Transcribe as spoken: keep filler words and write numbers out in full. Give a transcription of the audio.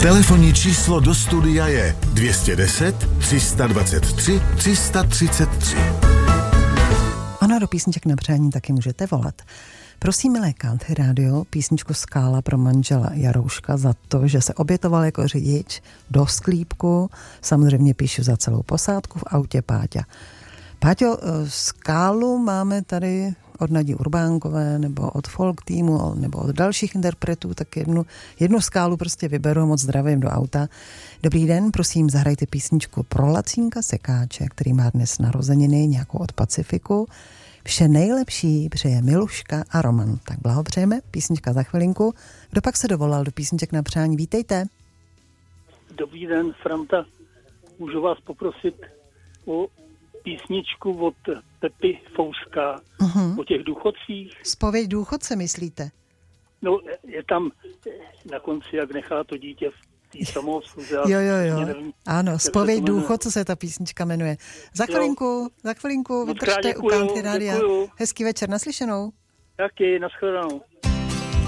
Telefonní číslo do studia je dvě stě deset, tři sta dvacet tři, tři sta třicet tři. Ano, do písniček na přání taky můžete volat. Prosím, milé Country Radio, písničku Skála pro manžela Jarouška za to, že se obětoval jako řidič do sklípku. Samozřejmě píšu za celou posádku v autě Páťa. Páťo, Skálu máme tady od Nadí Urbánkové nebo od folk týmu nebo od dalších interpretů, tak jednu, jednu Skálu prostě vyberu, moc zdravím do auta. Dobrý den, prosím, zahrajte písničku pro Lacínka Sekáče, který má dnes narozeniny, nějakou od Pacifiku. Vše nejlepší přeje Miluška a Roman. Tak blahopřejeme, písnička za chvilinku. Kdo pak se dovolal do písniček na přání? Vítejte. Dobrý den, Franta. Můžu vás poprosit o písničku od Pepy Fouska, uh-huh. o těch důchodcích. Zpověď důchodce, myslíte? No, je tam na konci, jak nechá to dítě v té samoobsluze. Jo, jo, jo. Nevím, ano, Zpověď důchodce se ta písnička jmenuje. Za chvilinku, jo. za chvilinku vydržte u Country Rádia. Hezký večer, naslyšenou. Taky, nashledanou.